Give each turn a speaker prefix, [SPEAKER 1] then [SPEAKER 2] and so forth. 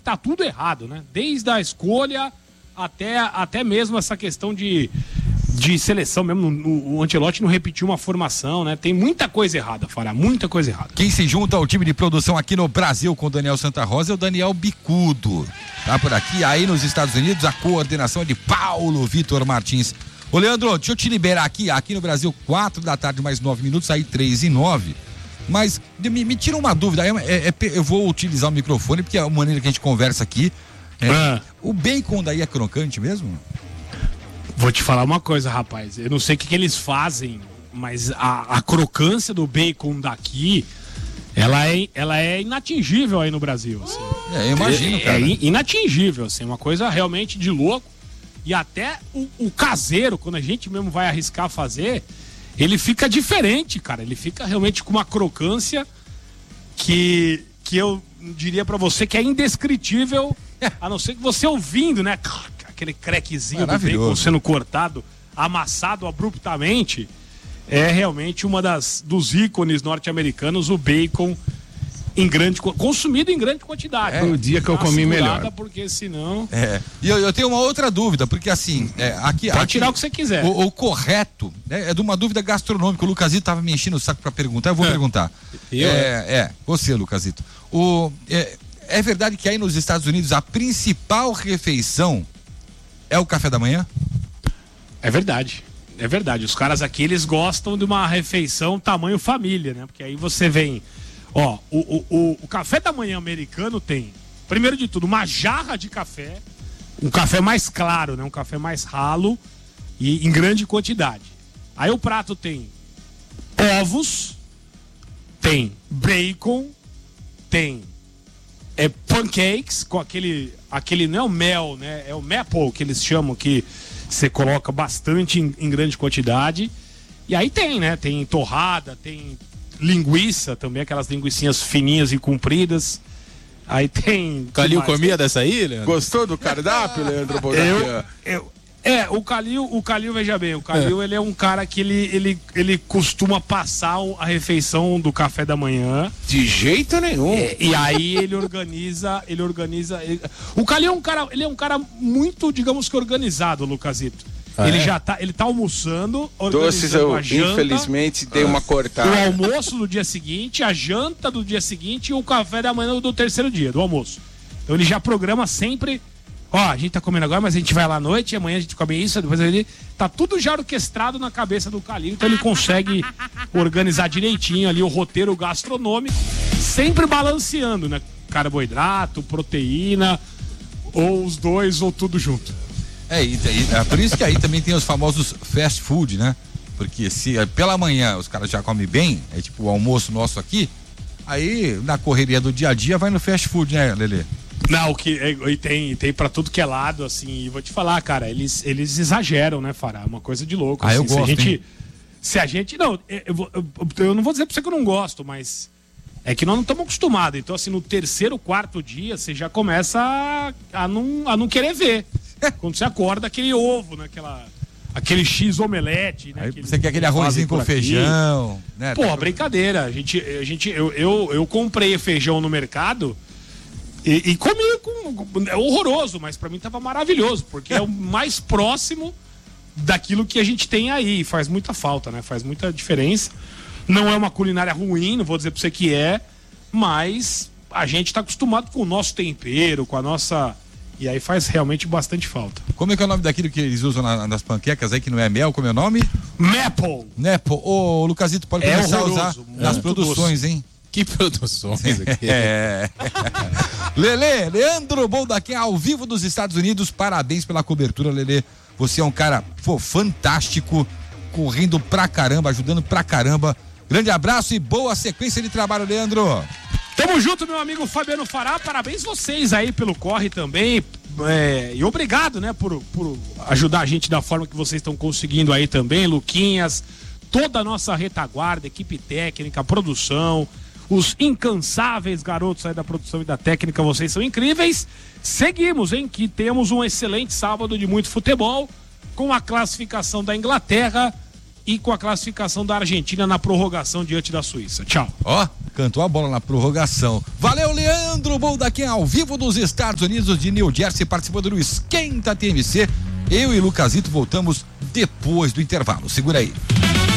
[SPEAKER 1] tá tudo errado, né? Desde a escolha até mesmo essa questão de seleção mesmo. O Ancelotti não repetiu uma formação, né? Tem muita coisa errada, Fará, muita coisa errada.
[SPEAKER 2] Quem se junta ao time de produção aqui no Brasil com o Daniel Santa Rosa é o Daniel Bicudo. Tá por aqui. Aí nos Estados Unidos a coordenação é de Paulo Vitor Martins. Ô Leandro, deixa eu te liberar aqui no Brasil 4 da tarde mais 9 minutos, aí 3:09. Mas me tira uma dúvida, eu vou utilizar o microfone porque é a maneira que a gente conversa aqui. O bacon daí é crocante mesmo?
[SPEAKER 1] Vou te falar uma coisa, rapaz, eu não sei o que eles fazem, mas a crocância do bacon daqui, ela é inatingível aí no Brasil, assim.
[SPEAKER 2] Eu imagino, cara.
[SPEAKER 1] É inatingível, assim, uma coisa realmente de louco. E até o caseiro, quando a gente mesmo vai arriscar fazer, ele fica diferente, cara. Ele fica realmente com uma crocância que eu diria pra você que é indescritível, a não ser que você ouvindo, né? Aquele crequezinho do bacon sendo cortado, amassado abruptamente. É realmente dos ícones norte-americanos, o bacon consumido em grande quantidade.
[SPEAKER 3] O dia que eu comi melhor.
[SPEAKER 1] Porque senão...
[SPEAKER 2] E eu tenho uma outra dúvida, porque assim,
[SPEAKER 1] Pode tirar o que você quiser.
[SPEAKER 2] O correto, né, é de uma dúvida gastronômica. O Lucasito tava me enchendo o saco pra perguntar, eu vou perguntar. Você, Lucasito. É verdade que aí nos Estados Unidos a principal refeição é o café da manhã?
[SPEAKER 1] É verdade. É verdade. Os caras aqui, eles gostam de uma refeição tamanho família, né? Porque aí você vem... Ó, o café da manhã americano tem, primeiro de tudo, uma jarra de café, um café mais claro, né? Um café mais ralo e em grande quantidade. Aí o prato tem ovos, tem bacon, tem pancakes com aquele não é o mel, né? É o maple que eles chamam, que você coloca bastante em grande quantidade. E aí tem, né? Tem torrada, tem linguiça também, aquelas linguicinhas fininhas e compridas. Aí tem...
[SPEAKER 3] Calil comia dessa aí, Leandro?
[SPEAKER 4] Gostou do cardápio, Leandro?
[SPEAKER 1] O Calil, veja bem, o Calil ele é um cara que ele costuma passar a refeição do café da manhã.
[SPEAKER 4] De jeito nenhum.
[SPEAKER 1] E aí ele organiza. O Calil é um cara muito, digamos que organizado, Lucasito. Ele tá almoçando,
[SPEAKER 4] doces eu,
[SPEAKER 1] a janta,
[SPEAKER 4] infelizmente, dei uma cortada.
[SPEAKER 1] O almoço do dia seguinte, a janta do dia seguinte e o café da manhã do terceiro dia, do almoço. Então ele já programa sempre, a gente tá comendo agora, mas a gente vai lá à noite, e amanhã a gente come isso, depois tá tudo já orquestrado na cabeça do Calil, então ele consegue organizar direitinho ali o roteiro gastronômico, sempre balanceando, né? Carboidrato, proteína, ou os dois, ou tudo junto.
[SPEAKER 2] É por isso que aí também tem os famosos fast food, né? Porque se pela manhã os caras já comem bem, é tipo o almoço nosso aqui, aí na correria do dia a dia vai no fast food, né, Lelê?
[SPEAKER 1] Não, tem pra tudo que é lado, assim, e vou te falar, cara, eles exageram, né, Fará? É uma coisa de louco. Assim,
[SPEAKER 2] eu gosto,
[SPEAKER 1] se a gente, não, eu não vou dizer pra você que eu não gosto, mas é que nós não estamos acostumados, então assim, no terceiro, quarto dia, você já começa a não querer ver. Quando você acorda, aquele ovo, né? Aquele X omelete, né?
[SPEAKER 2] Você quer aquele arrozinho com feijão, né?
[SPEAKER 1] Pô, brincadeira. Eu comprei feijão no mercado e comi é horroroso, mas pra mim tava maravilhoso, porque é o mais próximo daquilo que a gente tem aí. Faz muita falta, né? Faz muita diferença. Não é uma culinária ruim, não vou dizer pra você que mas a gente tá acostumado com o nosso tempero, com a nossa... E aí faz realmente bastante falta.
[SPEAKER 2] Como é que é o nome daquilo que eles usam nas panquecas aí, que não é mel? Como é o nome?
[SPEAKER 1] Maple.
[SPEAKER 2] Ô, Lucasito, pode começar a usar nas produções, hein?
[SPEAKER 3] Que produções aqui?
[SPEAKER 2] Leandro Boldaquim, ao vivo dos Estados Unidos, parabéns pela cobertura, Lelê. Você é um cara fantástico, correndo pra caramba, ajudando pra caramba. Grande abraço e boa sequência de trabalho, Leandro.
[SPEAKER 1] Tamo junto, meu amigo Fabiano Fará, parabéns vocês aí pelo corre também, e obrigado, né, por ajudar a gente da forma que vocês estão conseguindo aí também, Luquinhas, toda a nossa retaguarda, equipe técnica, produção, os incansáveis garotos aí da produção e da técnica, vocês são incríveis. Seguimos, hein, que temos um excelente sábado de muito futebol, com a classificação da Inglaterra e com a classificação da Argentina na prorrogação diante da Suíça. Tchau.
[SPEAKER 2] cantou a bola na prorrogação. Valeu, Leandro Boldaquim, ao vivo dos Estados Unidos de New Jersey, participando do Esquenta TMC. Eu e Lucasito voltamos depois do intervalo. Segura aí.